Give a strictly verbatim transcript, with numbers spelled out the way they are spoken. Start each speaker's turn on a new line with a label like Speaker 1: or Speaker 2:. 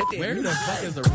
Speaker 1: Get there.
Speaker 2: Where
Speaker 1: You
Speaker 2: the
Speaker 1: high.
Speaker 2: fuck is the